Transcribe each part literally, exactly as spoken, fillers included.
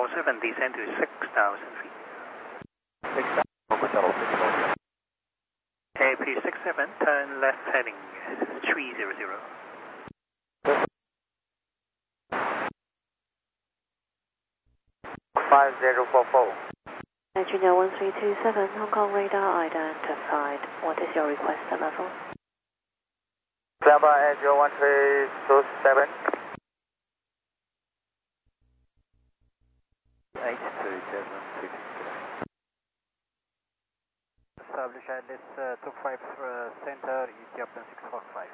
seven, descend to six thousand feet. six thousand, A P six seven, turn left heading three hundred. five zero four four. Engineer one three two seven, Hong Kong radar identified. What is your request level? Java Angel one three two seven. eight two seven two two. Establish at this uh, two five uh, center, Ethiopian six four five.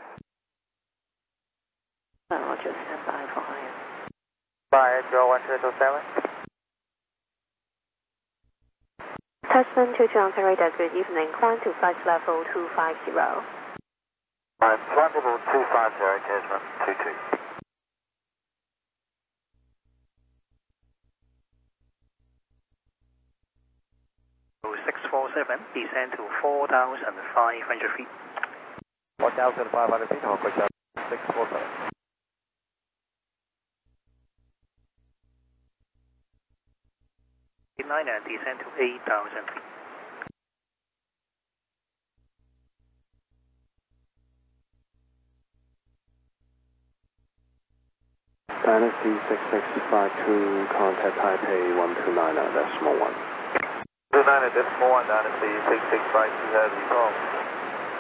Roger, stand by for higher. Java Angel one three two seven. Touchdown to Toronto radar, good evening. Climb to flight level two five zero. Climb level two five zero, Desmond two two. six four seven, descend to four thousand five hundred feet. four thousand five hundred feet, Hong Kong six four seven. nine and descend to eight thousand feet. Dynasty six six five two, contact Taipei one two nine decimal one. two nine decimal one, Dynasty six six five two, has the call.